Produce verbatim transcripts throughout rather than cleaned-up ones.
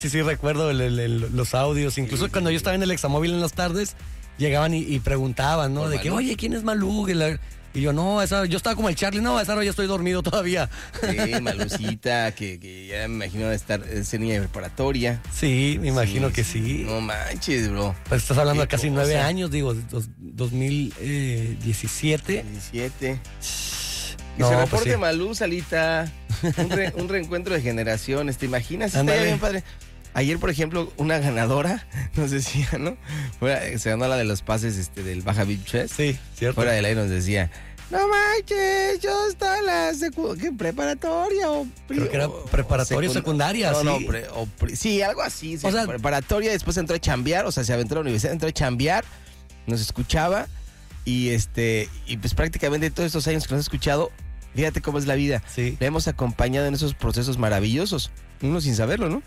Sí, sí, recuerdo el, el, el, los audios. Incluso sí, cuando sí, yo estaba en el Examóvil en las tardes, llegaban y, y preguntaban, ¿no? De Malú? Que, oye, ¿quién es Malú? Y, la, y yo, no, esa, yo estaba como el Charlie, no, esa hora ya estoy dormido todavía. Sí, Malucita, que, que ya me imagino estar, ser niña de preparatoria. Sí, me imagino sí, que sí. No manches, bro. Pues estás hablando de casi cosa? nueve años, digo, dos, dos mil diecisiete. diecisiete. Que No, se reporte pues sí. Malú, Salita. Un, re, un reencuentro de generaciones, ¿te imaginas? Estaría bien padre. Ayer, por ejemplo, una ganadora nos decía, ¿no? Fuera, se ganó la de los pases este, del Baja Beach Fest. Sí, cierto. Fuera del aire nos decía, no manches, yo estaba en la secu ¿qué, preparatoria o... Creo que era preparatoria o secundaria, no, sí. No, pre, o pre, sí, algo así. Sí, o sea, preparatoria, después entró a chambear, o sea, se aventó a la universidad, entró a chambear, nos escuchaba y, este, y pues prácticamente todos estos años que nos ha escuchado, fíjate cómo es la vida. Sí. Le hemos acompañado en esos procesos maravillosos, uno sin saberlo, ¿no?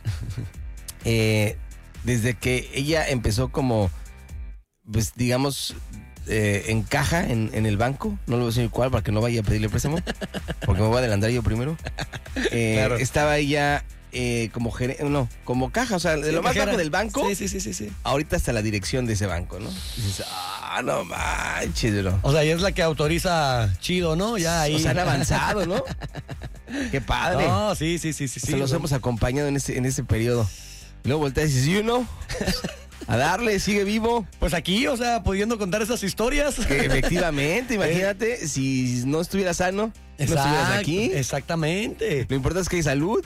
Eh, desde que ella empezó como, pues digamos, eh, en caja en, en el banco, no lo voy a decir cuál para que no vaya a pedirle préstamo, porque me voy a adelantar yo primero. Eh, claro. Estaba ella eh, como gerente, no, como caja, o sea, de sí, lo más bajo del banco. Sí, sí, sí, sí, sí. Ahorita hasta la dirección de ese banco, ¿no? Y dices, ah, no manches, bro. O sea, ella es la que autoriza chido, ¿no? Ya ahí. O sea, han avanzado, ¿no? Qué padre. No, sí, sí, sí, sí. Se sí, los bro. hemos acompañado en ese, en ese periodo. Y luego voltea y dices, ¿you know? A darle, sigue vivo. Pues aquí, o sea, pudiendo contar esas historias. Que efectivamente, imagínate, eh. si no estuviera sano, Exacto, no estuvieras aquí. Exactamente. Lo importante es que hay salud.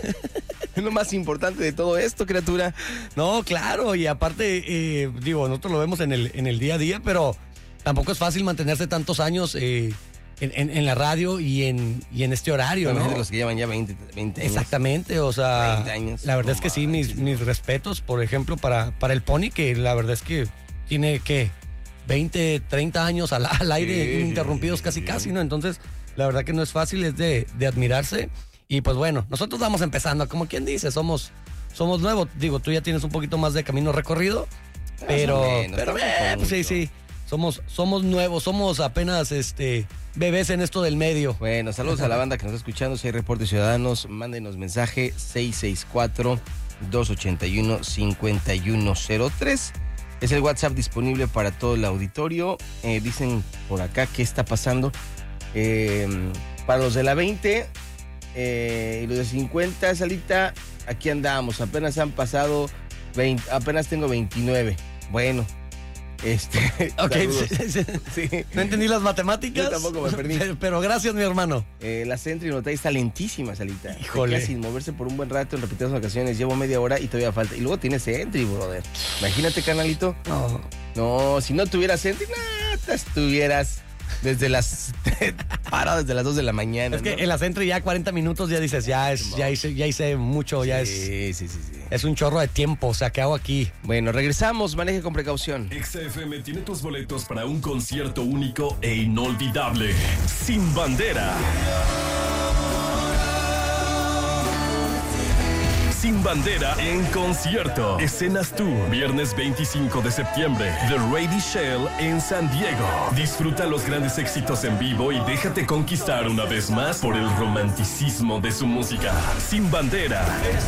Es lo más importante de todo esto, criatura. No, claro, y aparte, eh, digo, nosotros lo vemos en el, en el día a día, pero tampoco es fácil mantenerse tantos años eh, en, en, en la radio y en, y en este horario, bueno, ¿no? Los que llevan ya veinte, veinte años. Exactamente, o sea, veinte años. La verdad No, es que sí, mis, mis respetos, por ejemplo, para, para el Pony, que la verdad es que tiene, ¿qué? veinte, treinta años al, al aire, sí, ininterrumpidos sí, casi, sí. casi, ¿no? Entonces, la verdad que no es fácil, es de, de admirarse. Y pues bueno, nosotros vamos empezando, como quien dice, somos, somos nuevos. Digo, tú ya tienes un poquito más de camino recorrido, pero, menos, pero eh, pues sí, sí, somos, somos nuevos, somos apenas este bebés en esto del medio. Bueno, saludos a la banda que nos está escuchando. Si hay reportes ciudadanos, mándenos mensaje seis seis cuatro, dos ocho uno, cinco uno cero tres. Es el WhatsApp disponible para todo el auditorio. Eh, dicen por acá qué está pasando. Eh, para los de la veinte eh, y los de cincuenta, Salita, aquí andamos. Apenas han pasado veinte, apenas tengo veintinueve. Bueno, este. Ok, sí, sí. No entendí las matemáticas. Yo tampoco me perdí. Pero, pero gracias, mi hermano. Eh, la Sentry Notay está lentísima, Salita. Híjole. Sin moverse por un buen rato en repetidas ocasiones. Llevo media hora y todavía falta. Y luego tiene Sentry, brother. Imagínate, canalito. No. No, si no tuviera Sentry, nada, estuvieras desde las parado desde las dos de la mañana. Es que ¿no? en la Sentry ya cuarenta minutos ya dices, ya es, ya hice, ya hice mucho, ya sí, es. Sí, sí, sí. Es un chorro de tiempo, o sea, ¿qué hago aquí? Bueno, regresamos, maneje con precaución. X F M tiene tus boletos para un concierto único e inolvidable. Sin Bandera. Sin Bandera en concierto. Escenas Tour, viernes veinticinco de septiembre. The Ready Shell en San Diego. Disfruta los grandes éxitos en vivo y déjate conquistar una vez más por el romanticismo de su música. Sin Bandera.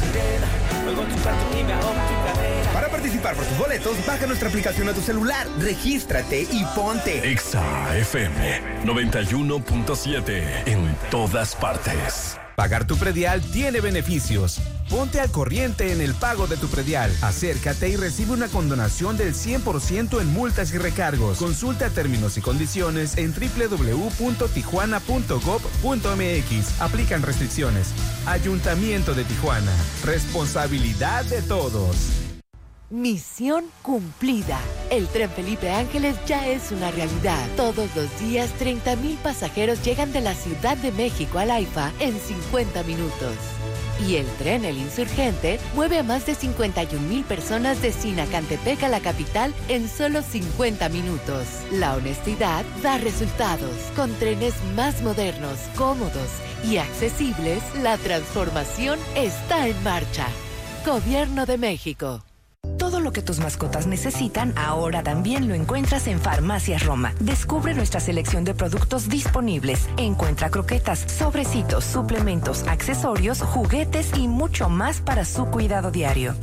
Para participar por tus boletos, baja nuestra aplicación a tu celular, regístrate y ponte. Exa F M noventa y uno punto siete en todas partes. Pagar tu predial tiene beneficios. Ponte al corriente en el pago de tu predial. Acércate y recibe una condonación del cien por ciento en multas y recargos. Consulta términos y condiciones en doble u doble u doble u punto tijuana punto gob punto m x. Aplican restricciones. Ayuntamiento de Tijuana. Responsabilidad de todos. Misión cumplida. El Tren Felipe Ángeles ya es una realidad. Todos los días, treinta mil pasajeros llegan de la Ciudad de México al AIFA en cincuenta minutos. Y el tren El Insurgente mueve a más de cincuenta y un mil personas de Sinacantepec a la capital en solo cincuenta minutos. La honestidad da resultados. Con trenes más modernos, cómodos y accesibles, la transformación está en marcha. Gobierno de México. Todo lo que tus mascotas necesitan ahora también lo encuentras en Farmacias Roma. Descubre nuestra selección de productos disponibles. Encuentra croquetas, sobrecitos, suplementos, accesorios, juguetes y mucho más para su cuidado diario.